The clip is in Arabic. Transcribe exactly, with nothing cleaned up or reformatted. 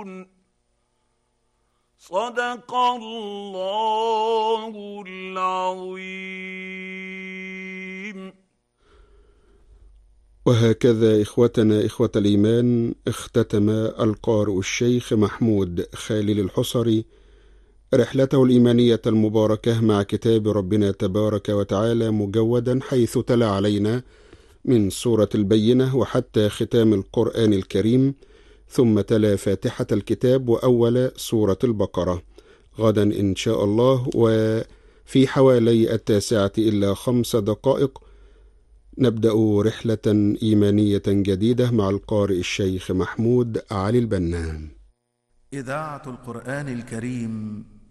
صدق الله العظيم. وهكذا إخوتنا إخوة الإيمان اختتم القارئ الشيخ محمود خالد الحصري رحلته الإيمانية المباركة مع كتاب ربنا تبارك وتعالى مجودا، حيث تلا علينا من سورة البينة وحتى ختام القرآن الكريم، ثم تلا فاتحة الكتاب وأول سورة البقرة. غدا إن شاء الله وفي حوالي التاسعة إلا خمس دقائق نبدأ رحلة إيمانية جديدة مع القارئ الشيخ محمود علي البنا. إذاعة القرآن الكريم